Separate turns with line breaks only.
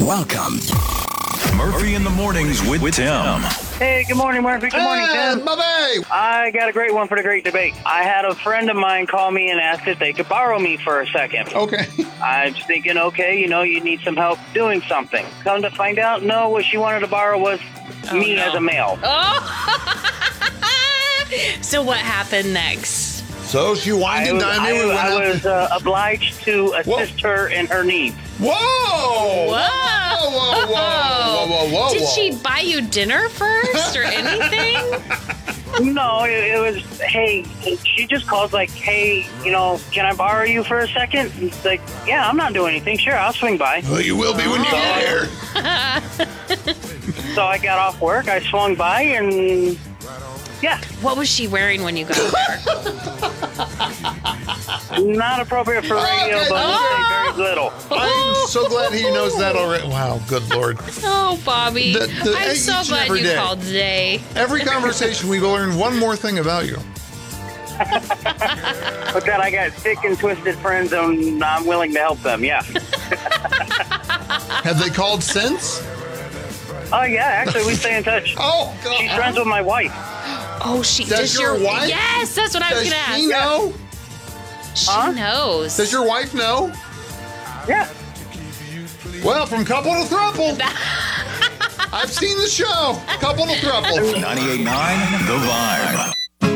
Welcome.
Murphy in the Mornings with Tim.
Hey, good morning, Murphy. Good morning, Tim.
Bye-bye.
I got a great one for the great debate. I had a friend of mine call me and ask if they could borrow me for a second.
Okay.
I'm thinking, okay, you need some help doing something. Come to find out, no, what she wanted to borrow was me as a male.
So what happened next?
So she wined and dined me.
I was obliged to assist her in her needs.
Whoa!
Whoa!
Whoa, whoa, whoa, whoa, whoa,
Did
whoa.
she buy you dinner first or anything?
No, it was, hey, she just calls like, hey, can I borrow you for a second? And it's like, yeah, I'm not doing anything. Sure, I'll swing by.
Well, you will be when you get here.
So I got off work, I swung by, and yeah.
What was she wearing when you got there?
Not appropriate for radio,
Okay.
but very little.
I'm so glad he knows that already. Wow, good Lord.
Oh, Bobby. I'm
each
so
and
glad
every
you
day.
called today.
Every conversation, we learn one more thing about you.
But that I got sick and twisted friends, and I'm willing to help them, yeah.
Have they called since?
Oh, yeah, actually, we stay in touch.
Oh, God.
She's friends with my wife.
Oh,
Does your wife?
Yes, that's what I was
Does
going to
she
ask.
know?
She knows.
Does your wife know?
Yeah.
Well, from couple to throuple. I've seen the show. Couple to throuple.
98.9 The Vibe.